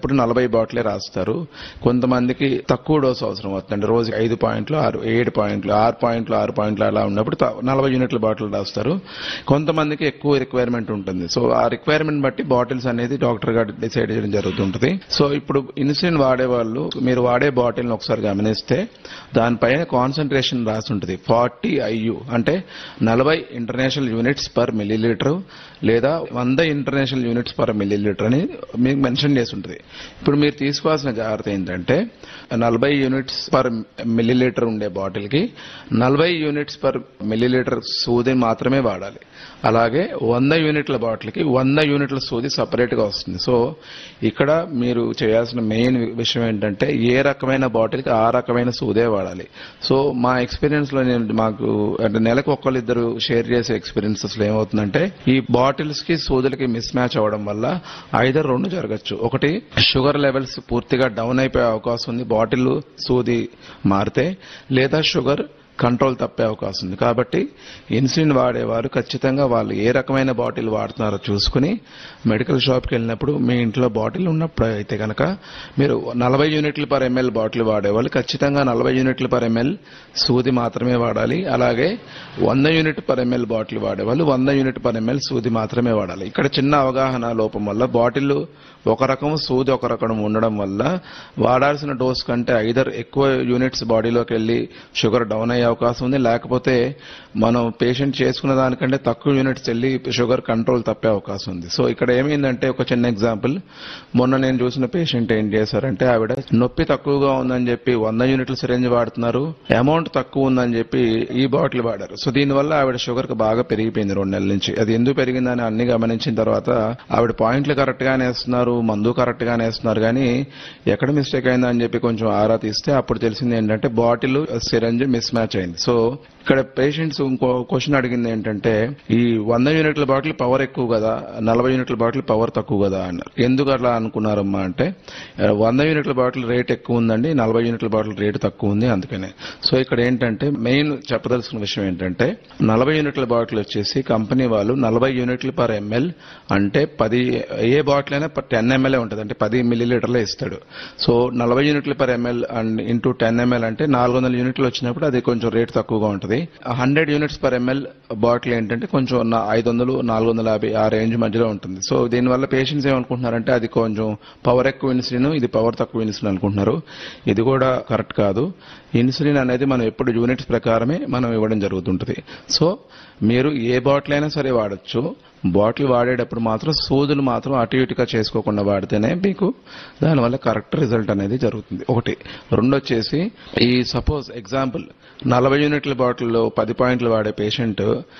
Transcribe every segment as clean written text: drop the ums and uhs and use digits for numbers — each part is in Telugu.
ఉన్నప్పుడు 40 బాటిలే రాస్తారు. కొంతమందికి తక్కువ డోసు అవసరం అవుతుంది, రోజు 5 పాయింట్లు 7 పాయింట్లు 6 పాయింట్లు 6 పాయింట్లు అలా ఉన్నప్పుడు 40 యూనిట్ల బాటిల్ రాస్తారు. కొంతమందికి ఎక్కువ రిక్వైర్మెంట్ ఉంటుంది. సో ఆ రిక్వైర్మెంట్ బట్టి బాటిల్స్ అనేది డాక్టర్ గారు డిసైడ్ చేయడం జరుగుతుంటుంది. సో ఇప్పుడు ఇన్సులిన్ వాడే వాళ్ళు మీరు వాడే బాటిల్ ఒకసారి గమనిస్తే దానిపైన కాన్సన్ట్రేషన్ రాసి ఉంటుంది. 40 IU అంటే 40 ఇంటర్నేషనల్ యూనిట్స్ పర్ మిల్లీలీటర్ లేదా 100 ఇంటర్నేషనల్ యూనిట్స్ పర్ మిల్లీలీటర్ అని మీకు మెన్షన్ చేసి ఉంటుంది. ఇప్పుడు మీరు తీసుకోవాల్సిన జాగ్రత్త ఏంటంటే 40 యూనిట్స్ పర్ మిల్లీలీటర్ ఉండే బాటిల్ కి 40 యూనిట్స్ పర్ మిల్లీలీటర్ సూదిని మాత్రమే వాడాలి. అలాగే 100 యూనిట్ల బాటిల్ కి 100 యూనిట్ల సూది సపరేట్ గా వస్తుంది. సో ఇక్కడ మీరు చేయాల్సిన మెయిన్ విషయం ఏంటంటే ఏ రకమైన బాటిల్ కి ఆ రకమైన సూదే వాడాలి. సో మా ఎక్స్పీరియన్స్ లో మాకు అంటే నెలకు ఒకళ్ళిద్దరు షేర్ చేసే ఎక్స్పీరియన్సెస్ లో ఏమవుతుందంటే ఈ బాటిల్స్ కి సూదులకి మిస్ మ్యాచ్ అవడం వల్ల ఐదర్ రెండు జరగచ్చు. ఒకటి షుగర్ లెవెల్స్ పూర్తిగా డౌన్ అయిపోయే అవకాశం ఉంది బాటిల్ సూది మారితే, లేదా షుగర్ కంట్రోల్ తప్పే అవకాశం ఉంది. కాబట్టి ఇన్సులిన్ వాడేవారు ఖచ్చితంగా వాళ్ళు ఏ రకమైన బాటిల్ వాడుతున్నారో చూసుకుని మెడికల్ షాప్కి వెళ్ళినప్పుడు మీ ఇంట్లో బాటిల్ ఉన్నప్పుడు అయితే కనుక మీరు 40 యూనిట్లు పర్ ఎంఎల్ బాటిల్ వాడేవాళ్ళు ఖచ్చితంగా 40 యూనిట్లు పర్ ఎంఎల్ సూది మాత్రమే వాడాలి. అలాగే 100 యూనిట్ పర్ ఎంఎల్ బాటిల్ వాడేవాళ్ళు 100 యూనిట్ పర్ ఎంఎల్ సూది మాత్రమే వాడాలి. ఇక్కడ చిన్న అవగాహన లోపం వల్ల బాటిల్ ఒక రకం సూది ఒక రకం ఉండడం వల్ల వాడాల్సిన డోస్ కంటే ఐదర్ ఎక్కువ యూనిట్స్ బాడీలోకి వెళ్లి షుగర్ డౌన్ అయ్యే అవకాశం ఉంది, లేకపోతే మనం పేషెంట్ చేసుకున్న దానికంటే తక్కువ యూనిట్స్ వెళ్లి షుగర్ కంట్రోల్ తప్పే అవకాశం ఉంది. సో ఇక్కడ ఏమైందంటే ఒక చిన్న ఎగ్జాంపుల్, మొన్న నేను చూసిన పేషెంట్ ఏం చేశారంటే ఆవిడ నొప్పి తక్కువగా ఉందని చెప్పి 100 యూనిట్ల సిరంజ్ వాడుతున్నారు, అమౌంట్ తక్కువ ఉందని చెప్పి ఈ బాటిల్ వాడారు. సో దీనివల్ల ఆవిడ షుగర్ బాగా పెరిగిపోయింది 2 నెలల నుంచి. అది ఎందుకు పెరిగిందని అన్ని గమనించిన తర్వాత ఆవిడ పాయింట్లు కరెక్ట్ గానే వేస్తున్నారు, మందు కరెక్ట్ గానే వేస్తున్నారు, కానీ ఎక్కడ మిస్టేక్ అయిందని చెప్పి కొంచెం ఆరా తీస్తే అప్పుడు తెలిసింది ఏంటంటే బాటిల్ సిరంజ్ మిస్ మ్యాచ్ అయింది. సో ఇక్కడ పేషెంట్స్ ఇంకో క్వశ్చన్ అడిగింది ఏంటంటే ఈ 100 యూనిట్ల బాటిల్ పవర్ ఎక్కువ కదా, 40 యూనిట్ల బాటిల్ పవర్ తక్కువ కదా అన్నారు. ఎందుకు అట్లా అనుకున్నారమ్మా అంటే 100 యూనిట్ల బాటిల్ రేట్ ఎక్కువ ఉందండి, 40 యూనిట్ల బాటిల్ రేటు తక్కువ ఉంది అందుకనే. సో ఇక్కడ ఏంటంటే మెయిన్ చెప్పదలసిన విషయం ఏంటంటే 40 యూనిట్ల బాటిల్ వచ్చేసి కంపెనీ వాళ్ళు 40 యూనిట్లు పర్ ఎంఎల్ అంటే 10 ఏ బాటిల్ అయినా 10 ఎంఎల్ ఉంటుంది, అంటే 10 మిల్లీలీటర్లే ఇస్తాడు. సో 40 యూనిట్లు per ML and into 10 ML అంటే 400 యూనిట్లు వచ్చినప్పుడు అది కొంచెం రేట్ తక్కువగా ఉంటుంది. 100 యూనిట్స్ పర్ ఎంఎల్ బాటిల్ ఏంటంటే కొంచెం 500 450 ఆ రేంజ్ మధ్యలో ఉంటుంది. సో దీనివల్ల పేషెంట్స్ ఏమనుకుంటున్నారంటే అది కొంచెం పవర్ ఎక్కువ ఇన్సులిన్, ఇది పవర్ తక్కువ ఇన్సులిన్ అనుకుంటున్నారు. ఇది కూడా కరెక్ట్ కాదు. ఇన్సులిన్ అనేది మనం ఎప్పుడు యూనిట్స్ ప్రకారమే మనం ఇవ్వడం జరుగుతుంటుంది. సో మీరు ఏ బాటిల్ అయినా సరే వాడచ్చు, బాటిల్ వాడేటప్పుడు మాత్రం సూదులు మాత్రం అటు ఇటుగా చేసుకోకుండా వాడితేనే మీకు దానివల్ల కరెక్ట్ రిజల్ట్ అనేది జరుగుతుంది. ఒకటి. రెండొచ్చేసి ఈ సపోజ్ ఎగ్జాంపుల్ 40 యూనిట్ల బాటిల్లో 10 పాయింట్లు వాడే పేషెంట్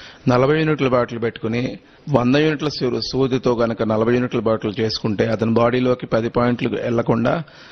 40 యూనిట్ల బాటిల్ పెట్టుకుని 100 యూనిట్ల సూదితో గనక 40 యూనిట్ల బాటిల్ చేసుకుంటే అతని బాడీలోకి 10 పాయింట్లు వెళ్లకుండా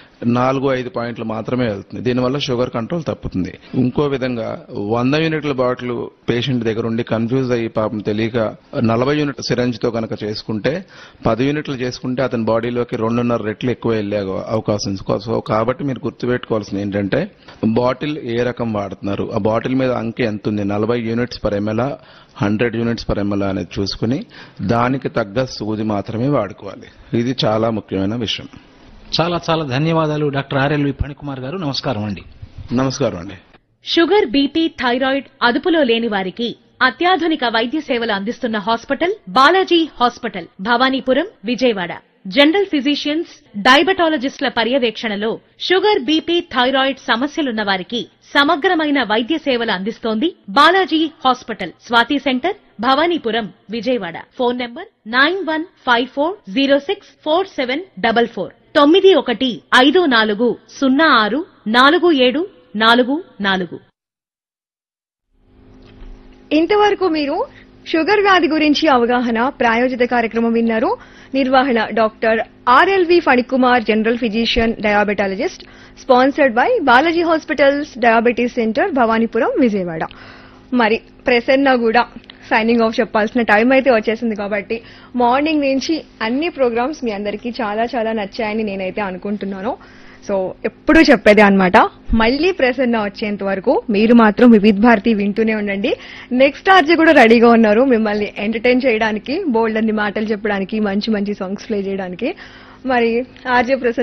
4-5 పాయింట్లు మాత్రమే వెళ్తుంది. దీనివల్ల షుగర్ కంట్రోల్ తప్పుతుంది. ఇంకో విధంగా 100 యూనిట్ల బాటిల్ పేషెంట్ దగ్గర ఉండి కన్ఫ్యూజ్ అయ్యి పాపం తెలియక 40 యూనిట్ సిరంజ్ తో గనక చేసుకుంటే 10 యూనిట్లు చేసుకుంటే అతని బాడీలోకి 2.5 రెట్లు ఎక్కువ వెళ్లే అవకాశం ఉంది. సో కాబట్టి మీరు గుర్తుపెట్టుకోవాల్సింది ఏంటంటే బాటిల్ ఏ రకం వాడుతున్నారు, ఆ బాటిల్ మీద అంకె ఎంత ఉంది, 40 units per ML 100 units per ML అనేది చూసుకుని దానికి తగ్గ సూది మాత్రమే వాడుకోవాలి. ఇది చాలా ముఖ్యమైన విషయం. చాలా చాలా ధన్యవాదాలు డాక్టర్ ఆర్ఎల్వి ఫణికుమార్ గారు. నమస్కారం అండి. నమస్కారం అండి. షుగర్, బీపీ, థైరాయిడ్ అదుపులో లేని వారికి అత్యాధునిక వైద్య సేవలు అందిస్తున్న hospital Balaji hospital, Bhavanipuram, Vijayawada. General physicians, డయాబెటాలజిస్టుల పర్యవేక్షణలో షుగర్, బీపీ, థైరాయిడ్ సమస్యలున్న వారికి సమగ్రమైన వైద్య సేవలు అందిస్తోంది Balaji hospital. Swathi centre, Bhavanipuram, Vijayawada. Phone number 9154064744 9154064744. ఇంతవరకు మీరు షుగర్ వ్యాధి గురించి అవగాహన ప్రాయోజిత కార్యక్రమం విన్నారు. నిర్వహణ doctor RLV Phanikumar, general physician, diabetologist. Sponsored by Balaji hospitals, diabetes centre, Bhavanipuram, Vijayawada. మరి ప్రసన్న కూడా సైనింగ్ ఆఫ్ చెప్పాల్సిన టైం అయితే వచ్చేసింది కాబట్టి మార్నింగ్ నుంచి అన్ని ప్రోగ్రామ్స్ మీ అందరికీ చాలా చాలా నచ్చాయని నేనైతే అనుకుంటున్నాను. సో ఎప్పుడూ చెప్పేదే అన్నమాట, మళ్లీ ప్రసన్న వచ్చేంత వరకు మీరు మాత్రం వివిధ భారతి వింటూనే ఉండండి. నెక్స్ట్ ఆర్జే కూడా రెడీగా ఉన్నారు మిమ్మల్ని ఎంటర్టైన్ చేయడానికి, బోల్డ్ అన్ని మాటలు చెప్పడానికి, మంచి మంచి సాంగ్స్ ప్లే చేయడానికి. మరి ఆర్జే ప్రసన్న